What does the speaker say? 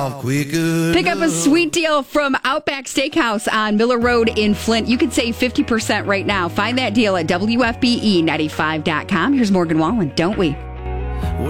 Pick up a sweet deal from Outback Steakhouse on Miller Road in Flint. You can save 50% right now. Find that deal at WFBE95.com. Here's Morgan Wallen, don't we?